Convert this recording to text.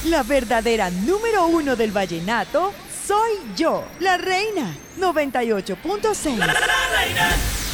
La verdadera número uno del vallenato soy yo, la reina 98.6. La reina.